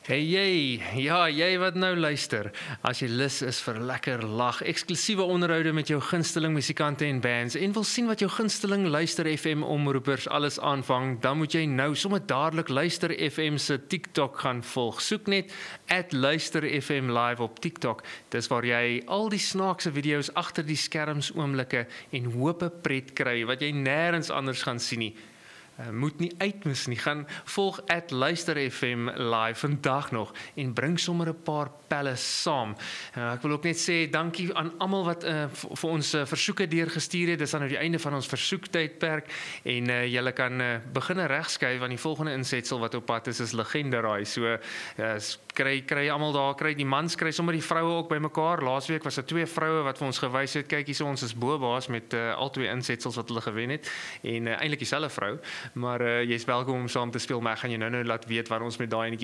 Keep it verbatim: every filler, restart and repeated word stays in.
Hey jy, ja, jy wat nou luister. As jy lus is vir lekker lag, eksklusiewe onderhoude met jou gunsteling musikante en bands en wil sien wat jou gunsteling Luister F M omroepers alles aanvang, dan moet jy nou sommer dadelik Luister F M se TikTok gaan volg. Soek net at Luister F M live op TikTok. Dis waar jy al die snaakse video's agter die skerms oomblikke en hope pret kry wat jy nêrens anders gaan sien nie. Uh, moet nie uitmis nie, gaan volg at Luister F M live vandag nog en bring sommer 'n paar pelle saam. Uh, ek wil ook net sê dankie aan almal wat uh, vir ons uh, versoeke deurgestuur het. Dis aan nou die einde van ons versoektydperk en uh, julle kan uh, begin regskuif aan die volgende insetsel wat op pad is, is Legende Raai. So uh, kry kry almal daar, kry die mans, kry sommer die vroue ook bymekaar. Laasweek was daar twee vroue wat vir ons gewys het, kyk hier so ons is bobaas met uh, al twee insetsels wat hulle gewen het en uh, eintlik dieselfde vrou. Maar uh, jy's welkom om saam te speel, maar ek gaan jou nou nou laat weet waar ons met daai